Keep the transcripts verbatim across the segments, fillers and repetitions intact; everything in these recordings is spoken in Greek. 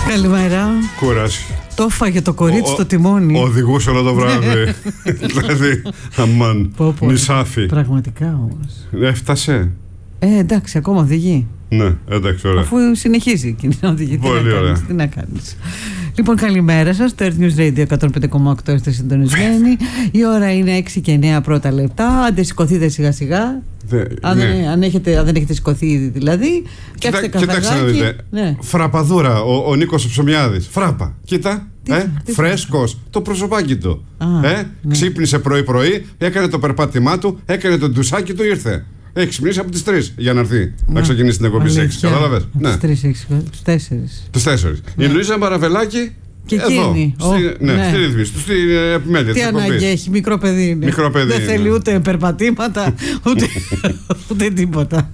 Καλημέρα. Κούραση. Το έφαγε το κορίτσι ο, στο τιμόνι. Οδηγούσε όλο το βράδυ. Δηλαδή, αμάν, νησάφι. Πραγματικά όμως. Έφτασε. Ε, εντάξει, ακόμα οδηγεί. Ναι, εντάξει, ωραία. Αφού συνεχίζει εκείνη να οδηγεί. Πολύ ωραία. Τι να κάνεις. Λοιπόν, καλημέρα σας. Το Earth News Radio εκατόν πέντε κόμμα οκτώ είστε συντονισμένοι. Η ώρα είναι έξι και εννέα πρώτα λεπτά. Άντε σηκωθείτε σιγά σιγά. Δε, αν, ναι. δεν, αν, έχετε, αν δεν έχετε σηκωθεί ήδη δηλαδή. Κοιτάξτε, κοιτάξτε να δείτε. Ναι. Φραπαδούρα, ο, ο Νίκος Ψωμιάδης. Φράπα. Κοίτα. Τι, ε, τι, φρέσκος. Τι. Το προσωπάκι του. Α, ε, ναι. Ξύπνησε πρωί-πρωί, έκανε το περπάτημά του, έκανε το ντουσάκι του, ήρθε. Έχει ξυπνήσει από τις τρεις για να έρθει να, να ξεκινήσει την εκπομπή στις έξι. Κατάλαβες. Ναι. Τις τέσσερις. Τις τέσσερις. Ναι. Η Λουίζα Μπαραβελάκη. Και εκείνη. Εδώ, στη, ναι, ναι. στη ρύθμιση του, στην επιμέλεια. Τι ανάγκη έχει, μικρό παιδί είναι. Μικρό παιδί δεν είναι. θέλει ούτε περπατήματα, ούτε, ούτε τίποτα.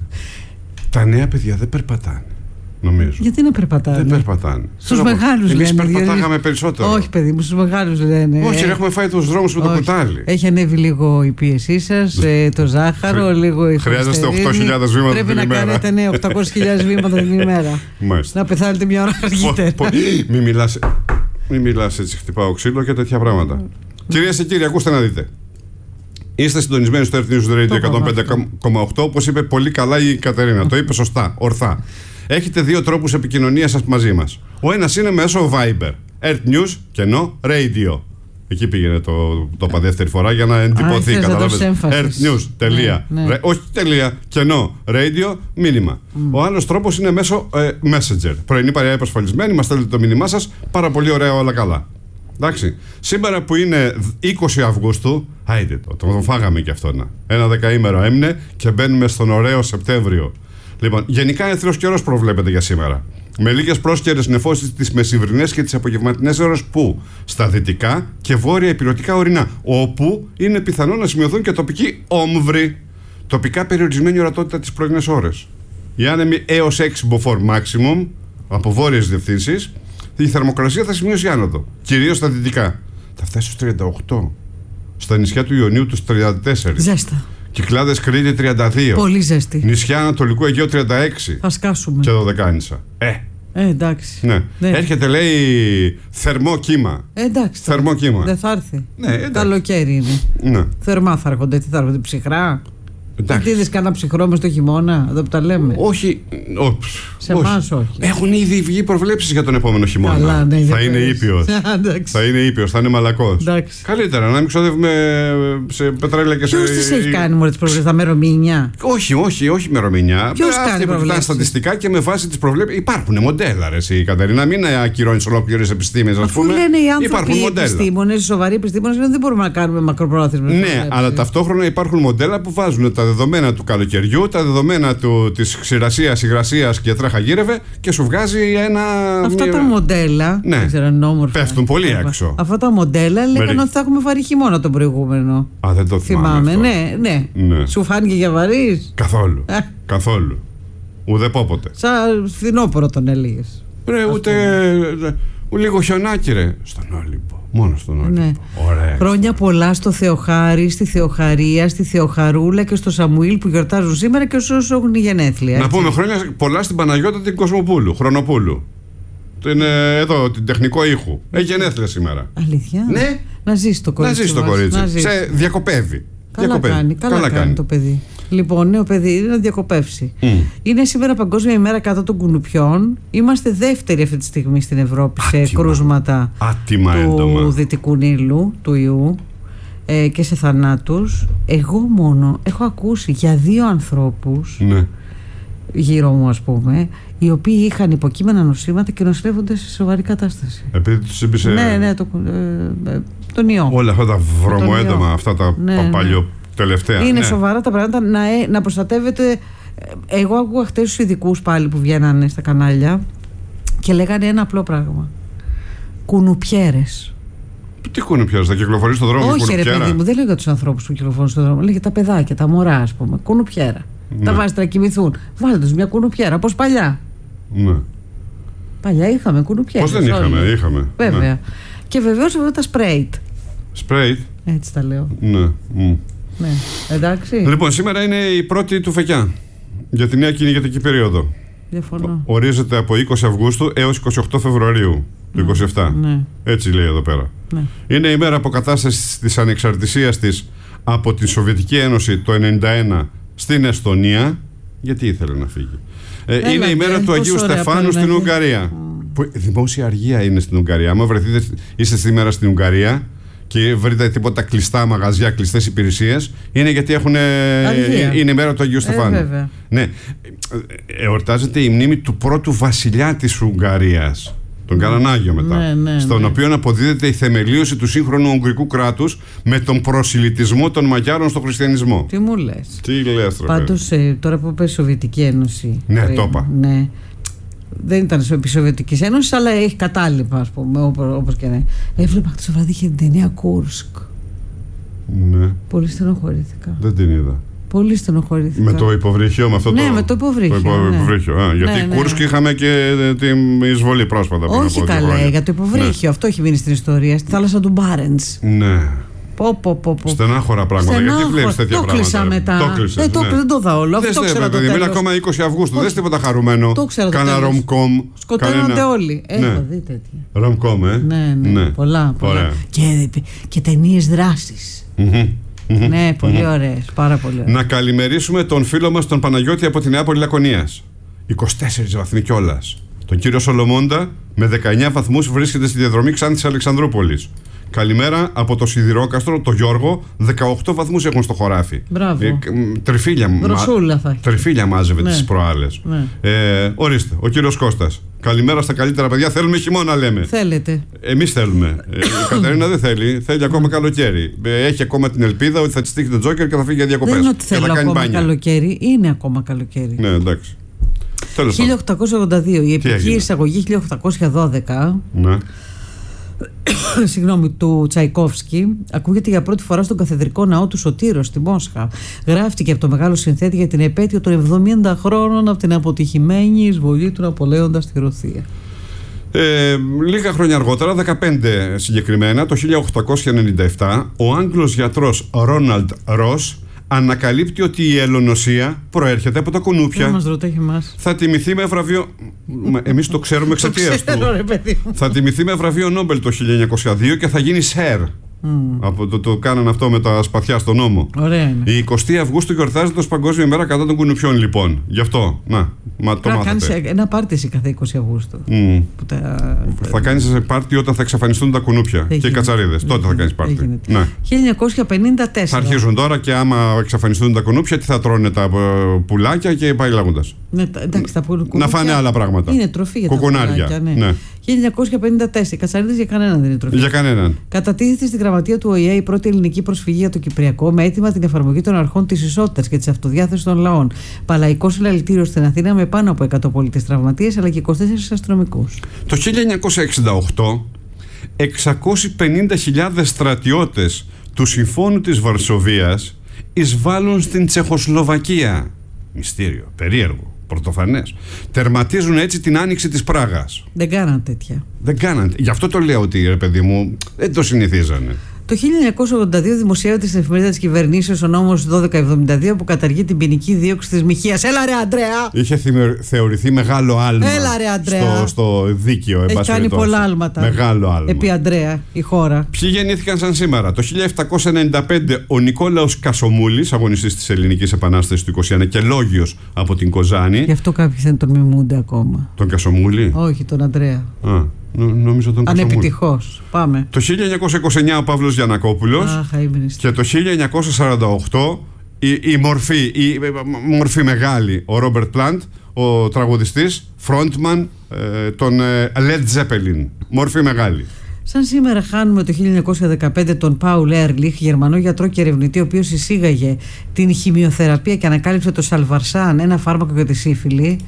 Τα νέα παιδιά δεν περπατάνε, νομίζω. Γιατί να περπατάνε. Δεν περπατάνε. Στους μεγάλους λένε. Εμείς περπατάγαμε περισσότερο. Όχι, παιδί μου, στους μεγάλους λένε. Όχι, ε, έχουμε φάει τους δρόμους με το κουτάλι. Έχει ανέβει λίγο η πίεσή σας, ε, το ζάχαρο, λίγο η χρειάζεστε οκτώ χιλιάδες βήματα την ημέρα. Πρέπει να κάνετε ναι, οκτακόσιες χιλιάδες βήματα την ημέρα. Να πεθάνετε μια ώρα αργότερα. Μην μιλάς. Μην μιλάς έτσι, χτυπάω ξύλο και τέτοια πράγματα. Mm. Κυρίες και κύριοι, ακούστε να δείτε. Είστε συντονισμένοι στο Earth News Radio εκατόν πέντε κόμμα οκτώ, όπως είπε πολύ καλά η Κατερίνα. Mm. Το είπε σωστά, ορθά. Έχετε δύο τρόπους επικοινωνίας σας μαζί μας. Ο ένας είναι μέσω Viber. Earth News κενό Radio. Εκεί πήγαινε το, το είπα δεύτερη φορά για να εντυπωθεί. Καταλάβετε. Earth News. Τελεία. Ναι, ναι. Ρε, όχι τελεία. Κενό. Radio. Μήνυμα. Mm. Ο άλλος τρόπος είναι μέσω ε, Messenger. Πρωινή παρέα υπασφαλισμένη. Μας στέλνετε το μήνυμά σας. Πάρα πολύ ωραία, όλα καλά. Εντάξει. Σήμερα που είναι είκοσι Αυγούστου. Άιντε το. Τον φάγαμε κι αυτό να. Ένα δεκαήμερο έμεινε και μπαίνουμε στον ωραίο Σεπτέμβριο. Λοιπόν, γενικά εύθραιος καιρός προβλέπεται για σήμερα. Με λίγες πρόσκαιρες νεφώσεις τις μεσημβρινές και τις απογευματινές ώρες που στα δυτικά και βόρεια ηπειρωτικά ορεινά, όπου είναι πιθανό να σημειωθούν και τοπικοί όμβροι. Τοπικά περιορισμένη ορατότητα τις πρωινές ώρες. Οι άνεμοι έως έξι μποφόρ maximum από βόρειες διευθύνσεις. Η θερμοκρασία θα σημειώσει άνοδο, κυρίως στα δυτικά. Θα φτάσει στους τριάντα οκτώ. Στα νησιά του Ιωνίου τους τριάντα τέσσερα. Ζέστα. Κυκλάδες Κρήτη τριάντα δύο. Πολύ ζέστη. Νησιά Ανατολικού Αιγαίου τριάντα έξι. Θα σκάσουμε. Και Δωδεκάνησα. Ε. Ε, εντάξει. Ναι. Ναι. Έρχεται, λέει, θερμό κύμα. Ε, εντάξει. Θερμό κύμα. Δεν θα έρθει. Ναι, καλοκαίρι είναι. Ναι. Θερμά θα έρχονται. Τι θα έρχονται, ψυχρά. Εντάξει. Τι είδες κανένα ψυχρό μες το χειμώνα, εδώ που τα λέμε. Όχι. Ό, σε εμάς όχι. Έχουν ήδη βγει προβλέψεις για τον επόμενο χειμώνα. Καλά, ναι, θα είναι ήπιος. θα είναι ήπιος, θα είναι μαλακός. Εντάξει. Καλύτερα να μην ξοδεύουμε σε πετρέλαια και σε. Ποιος τις έχει κάνει μόλις τις προβλέψεις, τα μερομηνιά. Όχι, όχι, όχι μερομηνιά. Ποιος κάνει προβλέψεις. Τα στατιστικά και με βάση τις προβλέψεις. Υπάρχουν μοντέλα, ρε, εσύ, Κατερίνα. Μην ακυρώνεις ολόκληρες επιστήμες, ας πούμε. Λένε οι άνθρωποι, οι επιστήμονες, οι σοβαροί επιστήμονες, δεν μπορούμε να κάνουμε μακροπρόθεσμες. Ναι, αλλά ταυτόχρονα υπάρχουν μοντέλα που βάζουν τα δεδομένα του καλοκαιριού, τα δεδομένα του, της ξηρασίας, υγρασίας και τρέχα γύρευε και σου βγάζει ένα. Αυτά μια... τα μοντέλα. Ναι, δεν ξέρω, νόμορφα, πέφτουν πολύ έξω. Αυτά τα μοντέλα λέγανε Μερι... ότι θα έχουμε βαρύ χειμώνα τον προηγούμενο. Α, δεν το θυμάμαι. θυμάμαι. Ναι, ναι, ναι. Σου φάνηκε για βαρύς? Καθόλου. Ε. Καθόλου. Ουδέποτε. Σαν φθινόπωρο τον έλεγες. Ρε, ούτε. Λίγο χιονάκι, ρε. Στον Όλυμπο. Μόνο στον Όλυμπο. Ναι. Ωραία. Χρόνια πολλά στο Θεοχάρη, στη Θεοχαρία, στη Θεοχαρούλα και στο Σαμουήλ που γιορτάζουν σήμερα και όσους έχουν γενέθλια. Να πούμε χρόνια πολλά στην Παναγιώτα την Κοσμοπούλου, Χρονοπούλου. Την, εδώ, την τεχνικό ήχου. Έχει γενέθλια σήμερα. Αλήθεια. Ναι. Να ζήσει το κορίτσι. Να ζήσει το κορίτσι. Να ζήσει. Σε διακοπεύει. Καλά διακοπεύει. κάνει. Καλά, καλά κάνει, κάνει το παιδί. Λοιπόν, νέο παιδί είναι να διακοπεύσει. Mm. Είναι σήμερα Παγκόσμια ημέρα κατά των κουνουπιών. Είμαστε δεύτεροι αυτή τη στιγμή στην Ευρώπη σε Άτιμα. κρούσματα Άτιμα του έντομα. Δυτικού Νείλου, του ιού ε, και σε θανάτους. Εγώ μόνο έχω ακούσει για δύο ανθρώπους, ναι, γύρω μου ας πούμε, οι οποίοι είχαν υποκείμενα νοσήματα και νοσηλεύονται σε σοβαρή κατάσταση. Επειδή τους έμπησε. Ναι, ναι, το, ε, ε, τον ιό. Όλα αυτά τα βρωμοέντομα, αυτά τα ναι, παλιό. Ναι. Τελευταία, είναι ναι. σοβαρά τα πράγματα να, να προστατεύετε. Εγώ άκουγα χτες τους ειδικούς πάλι που βγαίνανε στα κανάλια και λέγανε ένα απλό πράγμα. Κουνουπιέρες. Τι κουνουπιέρες, θα κυκλοφορεί στον δρόμο? Όχι, ρε παιδί μου, δεν λέω για τους ανθρώπους που κυκλοφορούν στον δρόμο. Λέω για τα παιδάκια, τα μωρά, ας πούμε. Κουνουπιέρα. Ναι. Τα βάζετε να κοιμηθούν. Βάλτε τους μια κουνουπιέρα, όπως παλιά. Ναι. Παλιά είχαμε κουνουπιέρες. Πώς δεν είχαμε, όλοι. είχαμε. Βέβαια. Ναι. Και βεβαίως αυτά τα σπρέιτ. Σπρέιτ. Έτσι τα λέω. Ναι. Mm. Ναι, εντάξει. Λοιπόν, σήμερα είναι η πρώτη του φεκιά για τη νέα κυνηγετική περίοδο. Διαφωνώ. Ορίζεται από είκοσι Αυγούστου έως είκοσι οκτώ Φεβρουαρίου του είκοσι επτά. Ναι. Έτσι λέει εδώ πέρα. Ναι. Είναι η μέρα αποκατάστασης της ανεξαρτησίας της από τη Σοβιετική Ένωση το ενενήντα ένα στην Εστονία. Γιατί ήθελε να φύγει. Έλα, είναι η μέρα του Αγίου Στεφάνου στην Ουγγαρία. Mm. Που δημόσια αργία είναι στην Ουγγαρία. Άμα βρεθείτε, είστε σήμερα στην Ουγγαρία και βρείτε τίποτα κλειστά μαγαζιά, κλειστές υπηρεσίες, είναι γιατί έχουν, είναι η μέρα του Αγίου Στεφάνου. Ε, ναι. Εορτάζεται η μνήμη του πρώτου βασιλιά της Ουγγαρίας, τον Καρανάγιο μετά, ναι, ναι, στον ναι. οποίο αποδίδεται η θεμελίωση του σύγχρονου Ουγγρικού κράτους με τον προσιλητισμό των Μαγιάρων στο χριστιανισμό. Τι μου λες. Τι λες, τροπέ. Πάντως ε, τώρα που είπε η Σοβιετική Ένωση. Ναι, πριν, το είπα. Ναι. Δεν ήταν επί Σοβιετικής Ένωσης, αλλά έχει κατάλοιπα, ας πούμε, όπως και ναι. Έβλεπα χτες το βράδυ είχε την ταινία Κούρσκ. Ναι. Πολύ στενοχωρήθηκα. Δεν την είδα. Πολύ στενοχωρήθηκα. Με το υποβρύχιο, με αυτό ναι, το. με το υποβρύχιο. Το υποβρύχιο. Ναι. Α, γιατί ναι, ναι. Κούρσκ είχαμε και την εισβολή πρόσφατα. Όχι καλά, για το υποβρύχιο. Ναι. Αυτό έχει μείνει στην ιστορία. Στη θάλασσα του Μπάρεντς. Ναι. Πω, πω, πω, πω. Στενάχωρα πράγματα. Στενάχωρα. Γιατί βλέπεις τέτοια το πράγματα. Κλείσα μετά. Το κλείσες, ε, το, ναι. Δεν το δω όλο. Αυτό δεν ξέρω. Είναι ακόμα είκοσι Αυγούστου. Δεν τίποτα χαρούμενο. Το ξέρω. Κάνα ρομκόμ. Σκοτώνονται όλοι. Έχω ναι. δει τέτοια. Ρομκόμ, ε. Ναι, ναι. ναι. Πολλά. πολλά. Και, και ταινίες δράσης. Mm-hmm. Ναι, πολύ mm-hmm. ωραίες. Πάρα πολύ ωραίες. Να καλημερίσουμε τον φίλο μας τον Παναγιώτη από τη Νεάπολη Λακωνίας. είκοσι τέσσερις βαθμοί κιόλας. Τον κύριο Σολομώντα με δεκαεννιά βαθμούς βρίσκεται στη διαδρομή Ξάνθης Αλεξανδρούπολης. Καλημέρα από το Σιδηρόκαστρο, το Γιώργο, δεκαοκτώ βαθμούς έχουν στο χωράφι. Μπράβο. Ε, τριφύλια, μα... τριφύλια μάζευε ναι. τις προάλλες. Ναι. Ε, ορίστε, ο κύριος Κώστας. Καλημέρα στα καλύτερα παιδιά. Θέλουμε χειμώνα, λέμε. Θέλετε. Εμείς θέλουμε. ε, η Κατερίνα δεν θέλει. Θέλει ακόμα καλοκαίρι. Έχει ακόμα την ελπίδα ότι θα τη στείλει τον Τζόκερ και θα φύγει για διακοπές. Δεν είναι ότι θέλει ακόμα μπάνια. καλοκαίρι. Είναι ακόμα καλοκαίρι. Ναι, εντάξει. χίλια οκτακόσια ογδόντα δύο. Η επική εισαγωγή χίλια οκτακόσια δώδεκα. Ναι. Συγγνώμη, του Τσαϊκόφσκι ακούγεται για πρώτη φορά στον καθεδρικό ναό του Σωτήρου στη Μόσχα. Γράφτηκε από το μεγάλο συνθέτη για την επέτειο των εβδομήντα χρόνων από την αποτυχημένη εισβολή του Ναπολέοντα στη Ρωσία. Ε, λίγα χρόνια αργότερα, δεκαπέντε συγκεκριμένα, το χίλια οκτακόσια ενενήντα επτά, ο Άγγλος γιατρός Ρόναλντ Ρος ανακαλύπτει ότι η ελονοσία προέρχεται από τα κουνούπια. Δεν μας ρωτάει εμάς. Θα τιμηθεί με βραβείο. Εμείς το ξέρουμε εξαιτίας του. Θα τιμηθεί με βραβείο Νόμπελ το χίλια εννιακόσια δύο και θα γίνει σερ. Mm. Από το, το κάνανε αυτό με τα σπαθιά στον νόμο. Ωραία είναι. Η εικοστή Αυγούστου γιορτάζεται ως Παγκόσμια Μέρα κατά των κουνουπιών, λοιπόν. Γι' αυτό. Να, μα, το να μάθατε. Κάνεις ένα πάρτι εσύ κάθε είκοσι Αυγούστου. Mm. Τα... Θα κάνεις πάρτι όταν θα εξαφανιστούν τα κουνούπια δεν και γίνεται. οι κατσαρίδες. Τότε δεν θα κάνεις πάρτι. Ναι. χίλια εννιακόσια πενήντα τέσσερα. Θα αρχίζουν τώρα και άμα εξαφανιστούν τα κουνούπια, τι θα τρώνε τα πουλάκια και πάει λέγοντας. Ναι, εντάξει, τα κουνούπια. Να φάνε άλλα πράγματα. Είναι τροφή για κουκουνάρια. τα πουλάκια. Ναι. Ναι. χίλια εννιακόσια πενήντα τέσσερα. Οι κατσαρίδες για κανέναν δεν είναι τροφή. Για κανέναν. Κατατίθεται στην γραμματεία του Ο Η Ε η πρώτη ελληνική προσφυγή για το Κυπριακό με αίτημα την εφαρμογή των αρχών της ισότητας και της αυτοδιάθεσης των λαών. Παλαϊκό συλλαλητήριο στην Αθήνα με πάνω από εκατό πολίτες τραυματίες αλλά και είκοσι τέσσερις αστυνομικούς. Το χίλια εννιακόσια εξήντα οκτώ, εξακόσιες πενήντα χιλιάδες στρατιώτες του Συμφώνου της Βαρσοβίας εισβάλλουν στην Τσεχοσλοβακία. Μυστήριο, περίεργο, πρωτοφανές. Τερματίζουν έτσι την άνοιξη της Πράγας. Δεν κάναν τέτοια. Δεν κάναν. Γι' αυτό το λέω ότι, ρε παιδί μου, δεν το συνηθίζανε. Το χίλια εννιακόσια ογδόντα δύο δημοσιεύεται στην εφημερίδα της κυβερνήσεως ο νόμος δώδεκα εβδομήντα δύο που καταργεί την ποινική δίωξη της μοιχείας. Έλα ρε Αντρέα! Είχε θεωρηθεί μεγάλο άλμα. Έλα ρε Αντρέα! Στο, στο δίκαιο, εν έχει κάνει πολλά άλματα. Μεγάλο άλμα. Επί Αντρέα, η χώρα. Ποιοι γεννήθηκαν σαν σήμερα? Το χίλια επτακόσια ενενήντα πέντε ο Νικόλαος Κασομούλης, αγωνιστής της Ελληνικής Επανάστασης του είκοσι ένα και λόγιος από την Κοζάνη. Γι' αυτό κάποιοι δεν τον μιμούνται ακόμα. Τον Κασομούλη? Όχι, τον Αντρέα. Α. Νόμιζα τον ανεπιτυχώς. Πάμε. Το χίλια εννιακόσια είκοσι εννιά ο Παύλος Γιαννακόπουλος. Αχ, και το χίλια εννιακόσια σαράντα οκτώ η, η, μορφή, η, η μορφή μεγάλη, ο Ρόμπερτ Πλάντ, ο τραγουδιστής, frontman ε, των ε, Led Zeppelin. Μορφή μεγάλη. Σαν σήμερα χάνουμε το χίλια εννιακόσια δεκαπέντε τον Πάουλ Έρλιχ, Γερμανό γιατρό και ερευνητή, ο οποίος εισήγαγε την χημειοθεραπεία και ανακάλυψε το Σαλβαρσάν, ένα φάρμακο για τη σύφυλλη.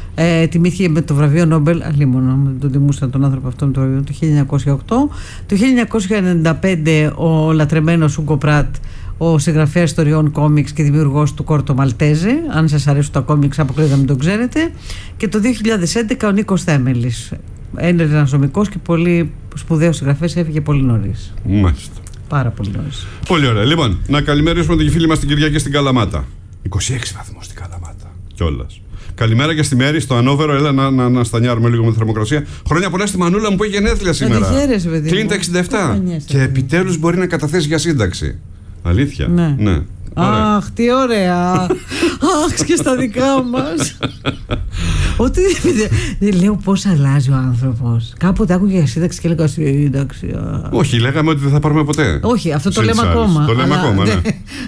Ε, τιμήθηκε με το βραβείο Νόμπελ. Αλλήμωνο, τον τιμούσαν τον άνθρωπο αυτό με το βραβείο το χίλια εννιακόσια οκτώ. Το χίλια εννιακόσια ενενήντα πέντε ο λατρεμένος Ούγκο Πράτ, ο συγγραφέας ιστοριών κόμιξ και δημιουργός του Κόρτο Μαλτέζε. Αν σας αρέσουν τα κόμιξ, αποκλείεται να μην τον ξέρετε. Και το δύο χιλιάδες έντεκα ο Νίκος Θέμελης. Ένας νομικός και πολύ σπουδαίος συγγραφέας, έφυγε πολύ νωρίς. Μάλιστα. Πάρα πολύ νωρίς. Πολύ ωραία. Λοιπόν, να καλημερίσουμε τον φίλη μας την Κυριακή στην Καλαμάτα. είκοσι έξι βαθμούς στην Καλαμάτα. Κιόλας. Καλημέρα και στη Μέρη, στο Ανόβερο. Έλα να, να, να στανιάρουμε λίγο με τη θερμοκρασία. Χρόνια πολλά στη Μανούλα μου που έχει γενέθλια σήμερα. Κλείνει τα εξήντα επτά. Και επιτέλους μπορεί να καταθέσει για σύνταξη. Αλήθεια. Ναι. ναι. Αχ, τι ωραία. Αχ, και στα δικά μας. Ότι δεν λέω πώς αλλάζει ο άνθρωπος. Κάποτε άκουγε για σύνταξη και έλεγα σύνταξη. Όχι, λέγαμε ότι δεν θα πάρουμε ποτέ. Όχι, αυτό το λέμε ακόμα. Το λέμε ακόμα, ναι.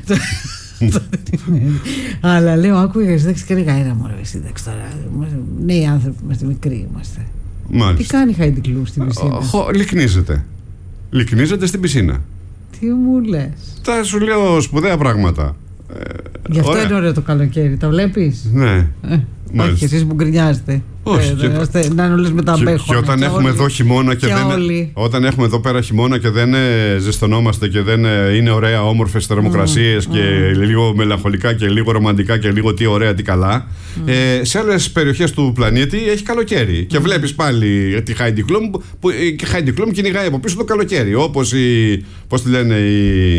Αλλά λέω, άκουγε για σύνταξη και έλεγα ένα μωρέ σύνταξη τώρα. Νέοι άνθρωποι είμαστε, μικροί είμαστε. Τι κάνει η Χάιντι Κλουμ στην πισίνα? Λυκνίζεται. Λυκνίζεται στην πισίνα. Τι μου λες? Τα σου λέω σπουδαία πράγματα. Γι' αυτό ωραία. Είναι ωραίο το καλοκαίρι, τα βλέπεις? Ναι. Ε, όχι, εσείς που γκρινιάζετε. Όχι. Ε, και, να είναι όλες με τα μπέχονα. Και όταν και έχουμε όλοι, εδώ χειμώνα και, και δεν. Όλοι. Όταν έχουμε εδώ πέρα χειμώνα και δεν ζεστονόμαστε και δεν είναι ωραία, όμορφες θερμοκρασίες mm, και mm. λίγο μελαγχολικά και λίγο ρομαντικά και λίγο τι ωραία, τι καλά. Mm. Ε, σε άλλες περιοχές του πλανήτη έχει καλοκαίρι. Mm. Και βλέπεις πάλι τη Χάιντι Κλουμ που η Χάιντι Κλουμ κυνηγάει από πίσω το καλοκαίρι. Όπως η. Πώς τη λένε, η.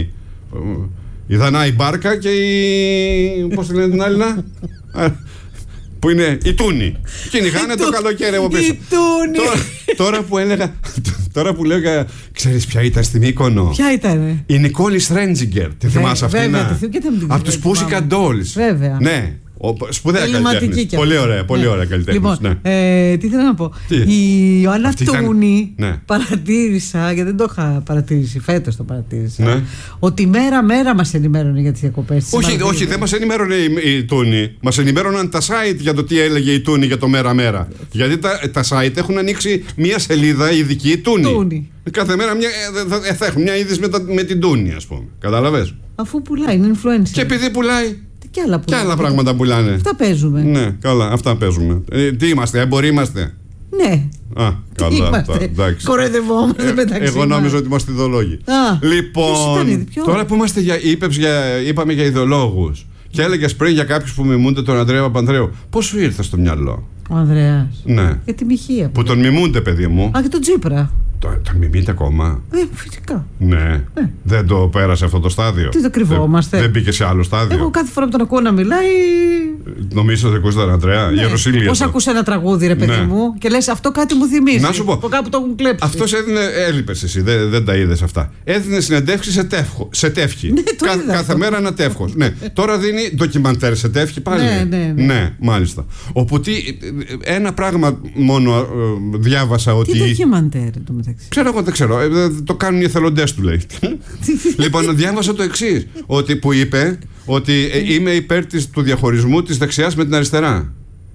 Η Δανάη Μπάρκα και η. Πώς τη λένε την άλλη να. Που είναι η Τούνη. Κυνηγάνε το καλοκαίρι από πίσω. Η Τούνη. Τώρα, τώρα που έλεγα. Τώρα που λέγα. Ξέρεις ποια ήταν στην Μύκονο? Ποια ήταν? Η Νικόλη Στρέντζιγκερ. Τη θυμάσαι αυτή? Βέβαια. Από τους Pussycat Dolls. Βέβαια. Ναι. Σπουδαία καλλιτέχνη. Πολύ ωραία, πολύ ωραία καλλιτέχνη. Λοιπόν, ναι. ε, τι θέλω να πω. Τι? Η Ιωάννα Τούνη ναι. παρατήρησα, γιατί δεν το είχα παρατηρήσει, φέτος το παρατήρησα, ναι. ότι μέρα-μέρα μας ενημέρωνε για τις διακοπές. Όχι, όχι, δεν μας ενημέρωνε η, η Τούνη. Μας ενημέρωναν τα site για το τι έλεγε η Τούνη για το μέρα-μέρα. Γιατί τα, τα site έχουν ανοίξει μία σελίδα ειδική Τούνη. Τούνη. Κάθε μέρα μια, θα, θα έχουν μια είδηση με, με την Τούνη, ας πούμε. Κατάλαβες? Αφού πουλάει, είναι influencer. Και επειδή πουλάει. Και άλλα, και άλλα πράγματα πουλάνε. Αυτά παίζουμε. Ναι, καλά, αυτά παίζουμε. Ε, τι είμαστε, έμποροι είμαστε? Ναι. Α, καλά. Είμαστε. Εντάξει. Κοροϊδευόμαστε ε, μεταξύ μας. Εγώ νόμιζα ότι είμαστε ιδεολόγοι. Α, λοιπόν, ήταν, τώρα που είμαστε για, είπες, για, είπαμε για ιδεολόγους και έλεγες πριν για κάποιους που μιμούνται τον Ανδρέα Παπανδρέου, πώς σου ήρθε στο μυαλό? Ο Ανδρέας. Ναι. Για τη μοιχεία. Που τον μιμούνται, παιδί μου. Α, και τον Τσίπρα. Τον το μιμείται ακόμα? Ε, φυσικά. Ναι. ναι. Δεν το πέρασε αυτό το στάδιο? Τι το κρυβόμαστε? Δεν, δεν μπήκε σε άλλο στάδιο? Εγώ κάθε φορά που τον ακούω να μιλάει. Νομίζω ότι ακούς τον Ανδρέα? Ναι. Ιεροσήλια. Πώς ακούς ένα τραγούδι, ρε παιδί ναι. μου, και λες αυτό κάτι μου θυμίζει. Να σου πω. Από κάπου το έχουν κλέψει. Αυτός έδινε. Έλειπες εσύ, δεν, δεν τα είδες αυτά. Έδινε συνεντεύξεις σε, τεύχο, σε τεύχη. Ναι, Κα, κάθε μέρα ένα τεύχος. Ναι. Τώρα δίνει ντοκιμαντέρ σε τεύχη πάλι. Ναι, ναι, ναι. ναι μάλιστα. Οπότε ένα πράγμα μόνο ε, διάβασα ότι. Τι ντοκιμαντέρ το μεταξύ? Ξέρω εγώ, δεν ξέρω. Το κάνουν οι εθελοντές του, λέει. Λοιπόν, διάβασα το εξής. Ότι που είπε ότι είμαι υπέρ της, του διαχωρισμού της δεξιάς με την αριστερά.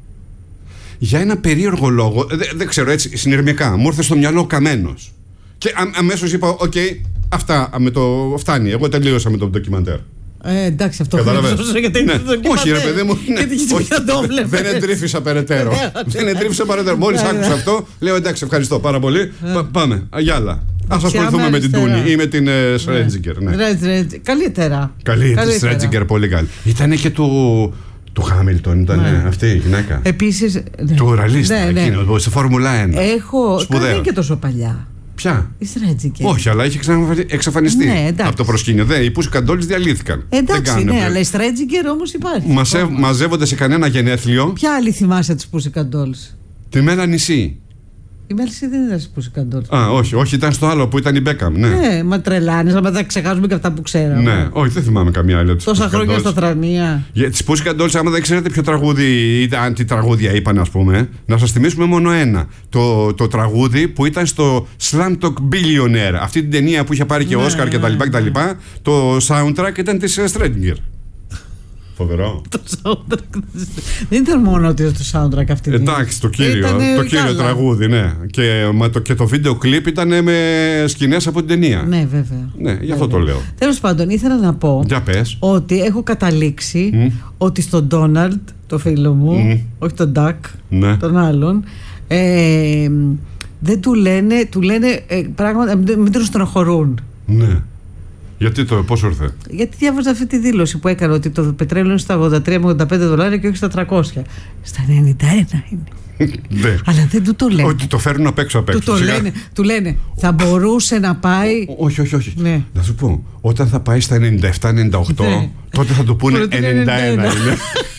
Για ένα περίεργο λόγο, δεν, δεν ξέρω, έτσι συνειρμικά, μου ήρθε στο μυαλό Καμένος. Και α, αμέσως είπα, οκ, okay, αυτά με το, φτάνει. Εγώ τελείωσα με το ντοκιμαντέρ. Ε, εντάξει, αυτό χρειάζομαι γιατί είναι το ντοκιμαντέρ. Όχι, ρε παιδί μου, ναι, όχι, δεν εντρίφησα περαιτέρω. Δεν εντρίφησα περαιτέρω. Μόλις άκουσα αυτό, λέω εντάξει, ευχαριστώ πάρα πολύ. Πάμε, αγιάλα. Ας ασχοληθούμε με την Τούνη ή με την Στρέντζιγκερ. Καλύτερα. Καλή, τη Στρέντζιγκερ, πολύ καλή. Ήτανε και του. Του Χάμιλτον ήταν ναι. αυτή η γυναίκα. Επίσης. Ναι. Του ραλίστα, ναι, ναι. εκείνο, σε Φόρμουλα ένα. Έχω. Δεν είναι και τόσο παλιά. Ποια? Η Στρέντζιγκερ. Όχι, αλλά έχει εξαφανιστεί ναι, από το προσκήνιο. Δεν, οι Pussycat Dolls διαλύθηκαν. Εντάξει, ναι, αλλά η Στρέντζιγκερ όμως υπάρχει. Μαζε, μαζεύονται σε κανένα γενέθλιο. Ποια άλλη θυμάσαι τις Pussycat Dolls? Τη Μέλα Νησί. Η Μέλισι δεν ήταν στις Pussycat Dolls. Α, όχι, όχι, ήταν στο άλλο που ήταν η Μπέκαμ. Ναι, ναι, μα τρελάνεις, αλλά δεν ξεχάσουμε και αυτά που ξέραμε. Ναι, όχι, δεν θυμάμαι καμία άλλη. Τόσα χρόνια στα τρανία. Για τις Pussycat Dolls, άμα δεν ξέρετε ποιο τραγούδι ήταν, τι τραγούδια είπαν, ας πούμε, να σας θυμίσουμε μόνο ένα. Το, το τραγούδι που ήταν στο Slumdog Billionaire. Αυτή την ταινία που είχε πάρει και Όσκαρ κτλ. Το soundtrack ήταν της Στρέντζιγκερ. Φοβερό. Το soundtrack. Δεν ήταν μόνο ότι το soundtrack αυτή. Εντάξει, το κύριο, το κύριο τραγούδι, ναι. Και, μα, το, και το βίντεο κλιπ ήταν με σκηνές από την ταινία. Ναι, βέβαια. Ναι, γι' αυτό βέβαια. το λέω. Τέλος πάντων, ήθελα να πω για πες. Ότι έχω καταλήξει mm. ότι στον Ντόναλντ, το φίλο μου, mm. όχι τον Ντακ, ναι. τον άλλον, ε, δεν του λένε, του λένε ε, πράγματα, μην τον στενοχωρούν. Ναι. Γιατί το, πώς ήρθε? Γιατί διάβαζα αυτή τη δήλωση που έκανε ότι το πετρέλαιο είναι στα ογδόντα τρία με ογδόντα πέντε δολάρια και όχι στα τριακόσια. Στα ενενήντα ένα είναι. Ναι. Αλλά δεν του το λένε. Ότι το φέρνουν απ' έξω απ' έξω. Του το λένε, του λένε, θα μπορούσε να πάει. Όχι, όχι, όχι. Ναι. Να σου πω, όταν θα πάει στα ενενήντα επτά ενενήντα οκτώ, ναι. τότε θα του πούνε ενενήντα ένα είναι.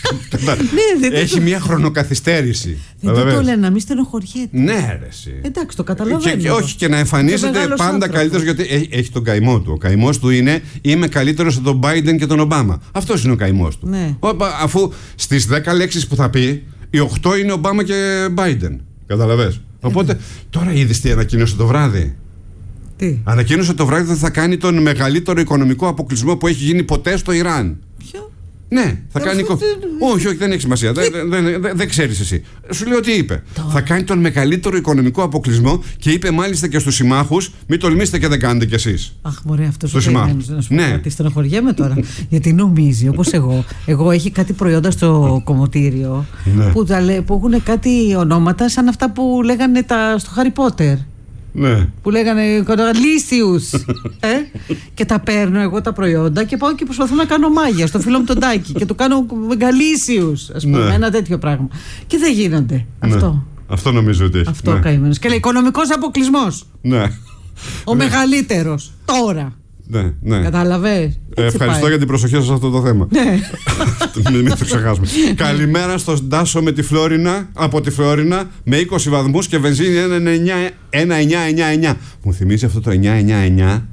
Έχει μια χρονοκαθυστέρηση. Δεν το, το λένε, να μην στενοχωριέται. Ναι, ρε, εσύ. Εντάξει, το καταλαβαίνω. Και, όχι, και να εμφανίζεται και πάντα καλύτερο, γιατί έχει, έχει τον καημό του. Ο καημός του είναι είμαι καλύτερο από τον Biden και τον Ομπάμα. Αυτός είναι ο καημός του. Ναι. Αφού στις δέκα λέξεις που θα πει, οι οκτώ είναι Ομπάμα και Biden. Καταλαβες. Οπότε ε, τώρα είδες τι ανακοίνωσε το βράδυ. Τι? Ανακοίνωσε το βράδυ ότι θα κάνει τον μεγαλύτερο οικονομικό αποκλεισμό που έχει γίνει ποτέ στο Ιράν. Ποιο? Ναι, θα κάνει. Κο... Όχι, όχι, δεν έχει σημασία. Δεν, δεν, δεν, δεν ξέρεις εσύ. Σου λέω τι είπε. Τώρα. Θα κάνει τον μεγαλύτερο οικονομικό αποκλεισμό και είπε μάλιστα και στους συμμάχους: μην τολμήσετε και δεν κάνετε κι εσείς. Αχ, μωρέ, αυτό ο καημένος. Να σου πω κάτι, στενοχωριέμαι τώρα. Γιατί νομίζει, όπως εγώ. Εγώ έχει κάτι προϊόντα στο κομμωτήριο ναι. που, τα, που έχουν κάτι ονόματα σαν αυτά που λέγανε τα, στο Harry Potter. Ναι. Που λέγανε Λύσιους. ε? Και τα παίρνω εγώ τα προϊόντα και πάω και προσπαθώ να κάνω μάγια στο φίλο μου τον Τάκη και του κάνω Μεγαλύσιους, ας πούμε, ναι. ένα τέτοιο πράγμα. Και δεν γίνονται. Ναι. Αυτό. Αυτό νομίζω ότι έχει. Αυτό ναι. καημένος. Και λέει οικονομικός αποκλεισμός. Ναι. Ο ναι. μεγαλύτερος. Τώρα. Ναι, ναι. Καταλαβες. Ε, ευχαριστώ πάει. για την προσοχή σας σε αυτό το θέμα. Ναι. Μην το ξεχάσουμε. Καλημέρα στον Τάσο με τη Φλόρινα, από τη Φλόρινα, με είκοσι βαθμούς και βενζίνη ένα εννιά εννιά εννιά. Μου θυμίζει αυτό το εννιά εννιά εννιά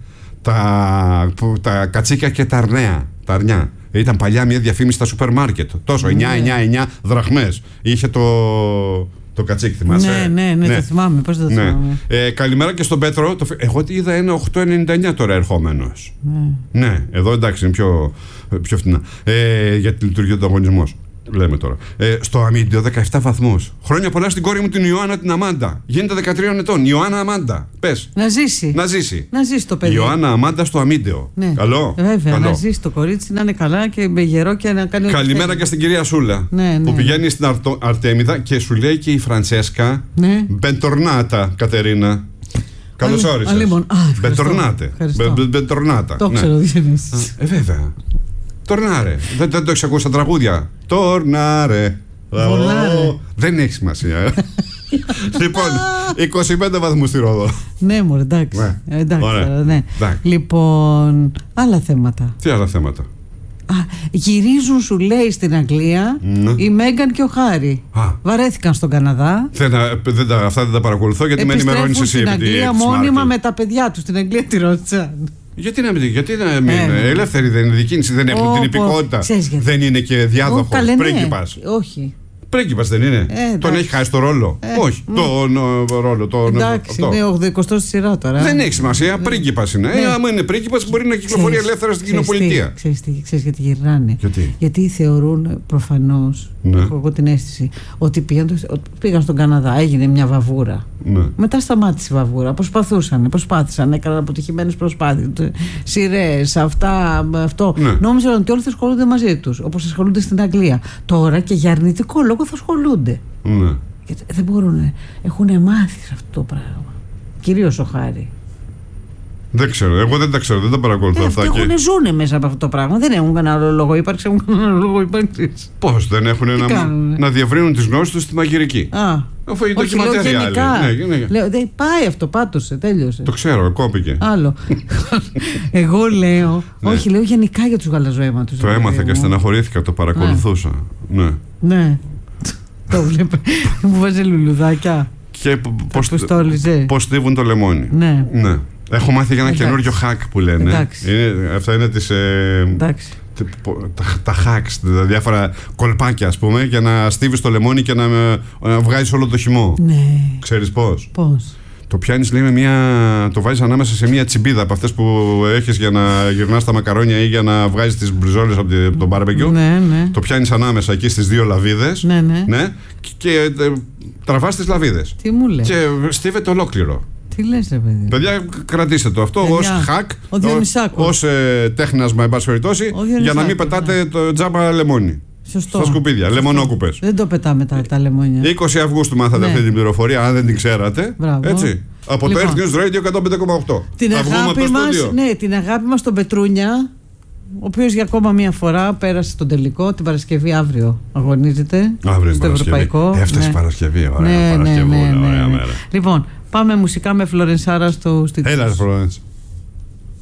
τα, τα κατσίκια και τα αρνέα. Τα αρνιά. Ήταν παλιά μια διαφήμιση στα σούπερ μάρκετ. Τόσο, εννιά εννιά εννιά δραχμές. Είχε το... Το κατσίκι, θυμάσαι. Ναι, ναι, ναι, ναι. Το θυμάμαι. Πώς δεν το ναι. θυμάμαι. Ε, καλημέρα και στον Πέτρο. Το... Εγώ είδα ένα οκτώ ενενήντα εννιά τώρα ερχόμενος. Ναι. ναι, εδώ εντάξει είναι πιο, πιο φτηνά. Ε, για τη λειτουργία του αγωνισμού. Λέμε τώρα. Ε, στο Αμίντιο δεκαεπτά βαθμούς. Χρόνια πολλά στην κόρη μου την Ιωάννα την Αμάντα. Γίνεται δεκατρία ετών. Ιωάννα Αμάντα. Πες. Να ζήσει. Να ζήσει. Να ζήσει το παιδί. Ιωάννα Αμάντα στο Αμίντιο. Ναι. Καλό. Βέβαια, Καλό. να ζήσει το κορίτσι, να είναι καλά και με γερό και να κάνει. Καλημέρα και στην κυρία Σούλα. Ναι, ναι. Που πηγαίνει στην Αρτο... Αρτέμιδα και σου λέει και η Φραντσέσκα. Ναι. Μπεντορνάτα, Κατερίνα. Καλώς όρισες. Μπεντορνάτε. Μπεντορνάτα. Το ξέρω, δεν Ε, βέβαια. Τορνάρε. Δεν, δεν το έχεις ακούσει στα τραγούδια. Τορνάρε. Βολάρε. Δεν έχει σημασία. Λοιπόν, είκοσι πέντε βαθμούς στη Ρόδο. Ναι, μωρέ, εντάξει. Ναι. εντάξει, Ωραία. ναι. Εντάξει. Λοιπόν, άλλα θέματα. Τι άλλα θέματα. Α, γυρίζουν, σου λέει, στην Αγγλία ναι. η Μέγκαν και ο Χάρι. Α. Βαρέθηκαν στον Καναδά. Δεν, δεν, αυτά δεν τα παρακολουθώ γιατί με ενημερώνεις εσύ. Στην Αγγλία μόνιμα με τα παιδιά του. Στην Αγγλία τη ρώτησαν. Γιατί να μην, γιατί να μην είναι ε, ελεύθερη, δεν είναι δικίνηση, δεν έχουν την υπηκότητα. Δεν είναι και διάδοχος, πρίγκιπας. Όχι. Πρίγκιπας δεν είναι. Ε, τον έχει χάσει το ρόλο. Ε, Όχι. μ. Τον ε, ρόλο. Τον, εντάξει, αυτό. Είναι ογδοηκοστό στη σειρά τώρα. Δεν έχει σημασία. Πρίγκιπας είναι. Ναι. Ε, άμα είναι πρίγκιπας μπορεί να κυκλοφορεί ξέρεις, ελεύθερα στην κοινοπολιτεία. Ξέρεις γιατί γυρνάνε. Γιατί, γιατί θεωρούν προφανώς, ναι. έχω εγώ την αίσθηση, ότι πήγαν, πήγαν στον Καναδά, έγινε μια βαβούρα. Ναι. Μετά σταμάτησε η βαβούρα. Προσπαθούσαν, προσπάθησαν, έκαναν αποτυχημένες προσπάθειες. Σειρές, αυτά, αυτό. Ναι. Νόμιζαν ότι όλοι θα ασχολούνται μαζί τους, όπως ασχολούνται στην Αγγλία. Τώρα και για αρνητικό λόγο θα ασχολούνται. Ναι. Γιατί δεν μπορούν, έχουν μάθει σε αυτό το πράγμα. Κυρίως ο Χάρη. Δεν ξέρω, εγώ δεν τα ξέρω, δεν τα παρακολουθώ ε, αυτά. Αυτοί έχουν ζούνε μέσα από αυτό το πράγμα. Δεν έχουν κανένα άλλο λόγο ύπαρξη, έχουν κανένα λόγο ύπαρξη. Πώς δεν έχουν να, να διευρύνουν τις γνώσεις τους στη μαγειρική. Α, αφού είναι ντοκιματέρια άλλη. Ναι, ναι. Λέω, δεν πάει αυτό, πάτωσε, τέλειωσε. Το ξέρω, κόπηκε. Άλλο. Εγώ λέω, ναι. όχι, λέω γενικά για τους γαλαζοαίματους. Το έμαθα και στεναχωρήθηκα, το παρακολουθούσα. Ναι. Ναι. Το βλέπω. Μου βάζει λουλουδάκια. Και πώς στίβουν το λεμόνι. Ναι. Ναι. Έχω μάθει για ένα εντάξει. καινούριο hack που λένε. Είναι, αυτά είναι τις, ε, τα, τα hacks, τα διάφορα κολπάκια ας πούμε, για να στίβεις το λεμόνι και να, να βγάζεις όλο το χυμό. Ναι. Ξέρεις πώς? Πώς? Το πιάνεις λέει με μια, το βάζεις ανάμεσα σε μια τσιμπίδα από αυτές που έχεις για να γυρνάς τα μακαρόνια ή για να βγάζεις τις μπριζόλες από το μπάρμπεκιου. Ναι, ναι. Το πιάνεις ανάμεσα εκεί στις δύο λαβίδες. Ναι, ναι. Ναι, και ε, τραβάς τις λαβίδες. Τι μου λες? Και στίβεται ολόκληρο. Τι λες ρε παιδί? Παιδιά, κρατήστε το αυτό ως hack, ως ε, τέχνασμα εν πάση περιπτώσει, για να μην πετάτε ναι. το τζάμπα λεμόνι. Σωστό. Στα σκουπίδια, λεμονόκουπες. Δεν το πετάμε τα, τα λεμόνια. είκοσι Αυγούστου μάθατε ναι. αυτή την πληροφορία, αν δεν την ξέρατε. Μπράβο. Έτσι. Από λοιπόν, το Earth News Radio εκατόν πέντε κόμμα οκτώ. Την αγάπη μας, ναι, την αγάπη μας στον Πετρούνια, ο οποίος για ακόμα μία φορά πέρασε τον τελικό. Την Παρασκευή αύριο αγωνίζεται. Αύριο στο Ευρωπαϊκό. Έφτασε ναι. Παρασκευή, ωραία ναι, Παρασκευή, ναι, ναι, ναι, ωραία ναι. μέρα. Λοιπόν, πάμε μουσικά με Φλωρενσάρα στο στίχο. Έλα, Φλωρενς.